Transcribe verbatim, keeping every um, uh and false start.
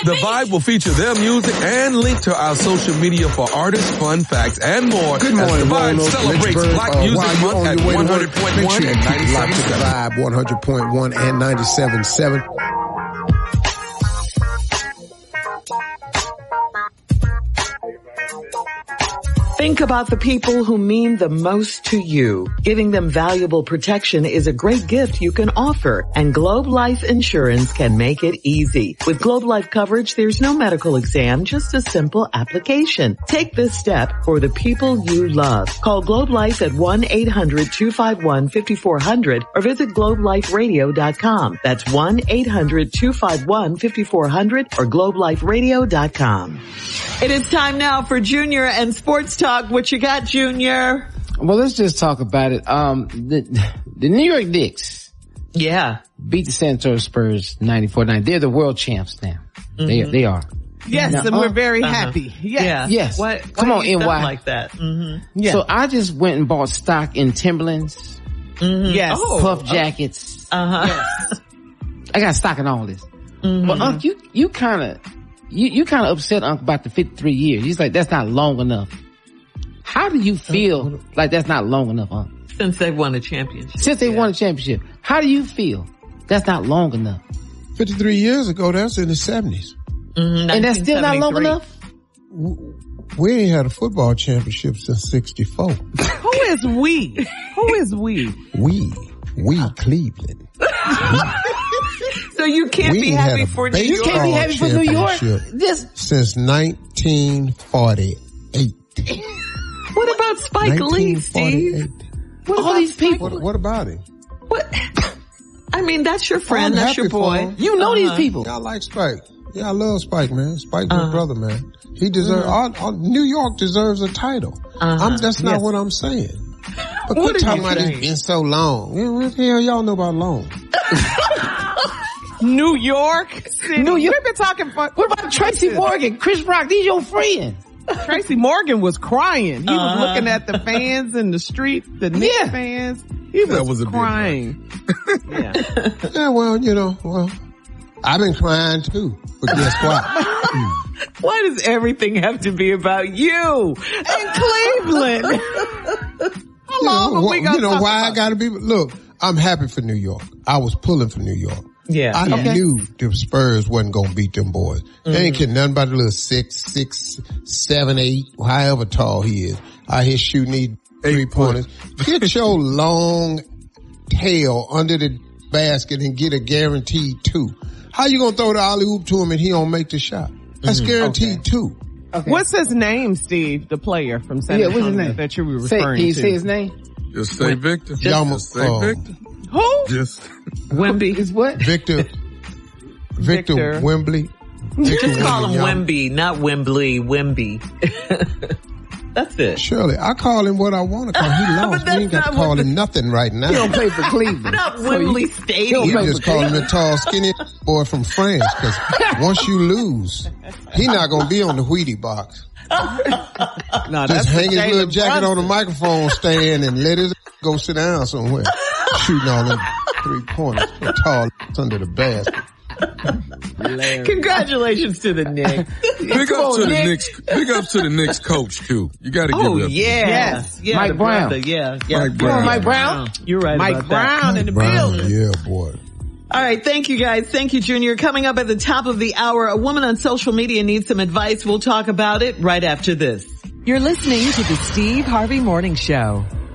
The Vibe will feature their music and link to our social media for artists, fun facts, and more. Good morning, as The Vibe Roanoke, celebrates Lynchburg, Black uh, Music Month at one hundred point one and ninety-seven point seven. Vibe one hundred point one and ninety-seven point seven. Think about the people who mean the most to you. Giving them valuable protection is a great gift you can offer, and Globe Life Insurance can make it easy. With Globe Life coverage, there's no medical exam, just a simple application. Take this step for the people you love. Call Globe Life at one eight hundred two five one five four zero zero or visit globe life radio dot com. That's one eight hundred two five one five four zero zero or globe life radio dot com. It is time now for Junior and Sports Talk. What you got, Junior? Well, let's just talk about it. Um, the, the New York Knicks. Yeah. Beat the San Antonio Spurs ninety-four nine. They're the world champs now. Mm-hmm. They, they are. Yes, now, and uh, we're very uh-huh. happy. Yes. Yeah. Yes. What, Come why on, you N Y. like that? Mm-hmm. Yeah. So I just went and bought stock in Timberlands. Mm-hmm. Yes. Oh, Puff jackets. Uh-huh. Yes. I got stock in all this. Mm-hmm. But Unc, you, you kinda, you, you kinda upset Unc about the fifty-three years. He's like, that's not long enough. How do you feel like that's not long enough, Unc? Since they won a championship. Since they yeah. won a championship. How do you feel that's not long enough? fifty-three years ago, that's in the seventies. Mm-hmm. And that's still not long enough? We ain't had a football championship since sixty-four. Who is we? Who is we? We. We Cleveland. So you can't we be ain't happy had a for New baseball York? You can't be happy for New York? championship This, Since nineteen forty-eight. What about Spike Lee, Steve? What all about these people. What, what about him? What? I mean, that's your friend. I'm That's your happy for boy. him. You know Uh-huh. these people. Yeah, I like Spike. Yeah, I love Spike, man. Spike's Uh-huh. my brother, man. He deserves, all, all, New York deserves a title. Uh-huh. I'm, that's not Yes. what I'm saying. But What quit are talking you about saying? it's been so long. Yeah, what the hell y'all know about long? New York City. New York. We've been talking for, What about Tracy Morgan, Chris Rock? These your friends. Tracy Morgan was crying. He Uh-huh. was looking at the fans in the street, the Knicks Yeah. fans. He was, was a big crying. Yeah. Yeah, well, you know, well, I've been crying too. But guess what? Why does everything have to be about you? In Cleveland. How You long know, are we wh- gonna you know talk why I about gotta be, look, I'm happy for New York. I was pulling for New York. Yeah. I Okay. knew the Spurs wasn't gonna beat them boys. They ain't getting nothing about the little six, six, seven, eight, however tall he is. I hear shooting these three pointers. Get your long tail under the basket and get a guaranteed two. How you gonna throw the alley oop to him and he don't make the shot? That's guaranteed two. Okay. What's his name, Steve, the player from San Yeah, what's his Antonio name? that you were Say, referring can you to? say his name? Just say Victor. Yama- Just say uh, Victor. Who? Just. Wemby. Is what? Victor, Victor, Victor. Wembley. Victor Just call him Wembanyama. Wemby, not Wembley. Wemby. That's it. Shirley, I call him what I want to call him. He But lost. We that's ain't got to not call what him nothing right now. He don't play for Cleveland. Not So Wembley you- Stadium. You play just for call him the tall, skinny boy from France, because once you lose, he not gonna be on the Wheatie box. No, Just that's hang his Jalen little jacket on the Brunson. microphone stand and let his go sit down somewhere, shooting all them three pointers, tall under the basket. Congratulations to the Knicks. Big up to the Knicks. Big up to the Knicks coach too. You got to give Oh it up. yeah, Yes. yeah, Mike the Brown. brother, yeah, yeah. Mike Brown. Mike Brown? You're right Mike about that. Brown in the Brown, building. yeah, boy. All right, thank you guys. Thank you, Junior. Coming up at the top of the hour, a woman on social media needs some advice. We'll talk about it right after this. You're listening to the Steve Harvey Morning Show.